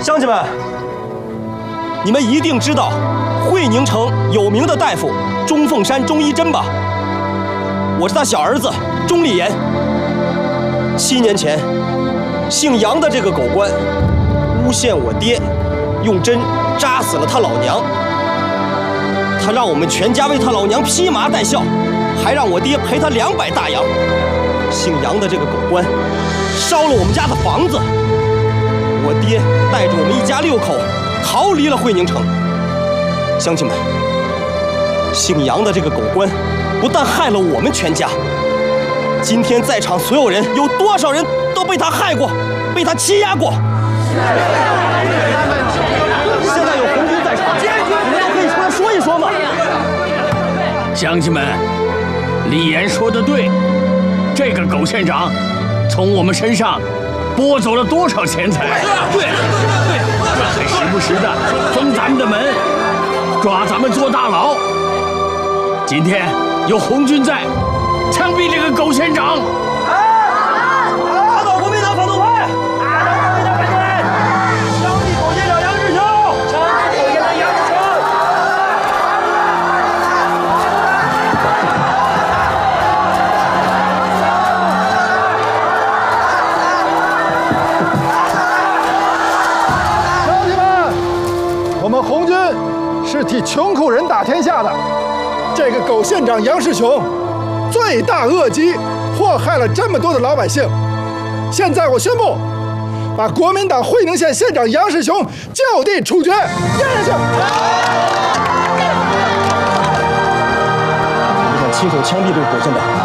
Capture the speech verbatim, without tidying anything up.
乡亲们，你们一定知道会宁城有名的大夫钟凤山钟一真吧？我是他小儿子钟立言。七年前，姓杨的这个狗官诬陷我爹，用针扎死了他老娘。他让我们全家为他老娘披麻戴孝，还让我爹赔他两百大洋。姓杨的这个狗官烧了我们家的房子。我爹带着我们一家六口逃离了会宁城。乡亲们，姓杨的这个狗官不但害了我们全家，今天在场所有人有多少人都被他害过，被他欺压过。现在有红军在场，你们都可以出来说一说吗？ 乡亲们，李岩说的对，这个狗县长从我们身上剥走了多少钱财？对对，还时不时的封咱们的门，抓咱们坐大牢。今天有红军在，枪毙这个狗县长！ 打倒国民党反动派！打倒国民党反动派！枪毙狗县长杨志雄！枪毙狗县长杨志雄！ 乡亲们，我们红军是替穷苦人打天下的。这个狗县长杨世雄罪大恶极，祸害了这么多的老百姓。现在我宣布，把国民党会宁县县长杨世雄就地处决，压下去！ 你敢亲手枪毙这个狗县长？